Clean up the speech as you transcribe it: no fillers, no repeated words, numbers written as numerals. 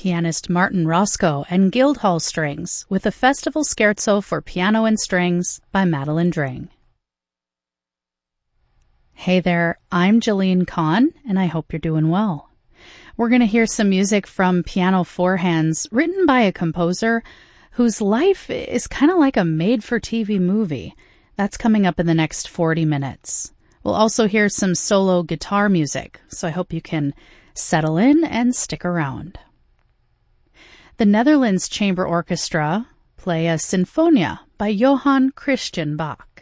pianist Martin Roscoe and Guildhall Strings with a festival scherzo for piano and strings by Madeline Dring. Hey there, I'm Jillian Kahn, and I hope you're doing well. We're going to hear some music from Piano Four Hands, written by a composer whose life is kind of like a made-for-TV movie. That's coming up in the next 40 minutes. We'll also hear some solo guitar music, so I hope you can settle in and stick around. The Netherlands Chamber Orchestra play a Sinfonia by Johann Christian Bach.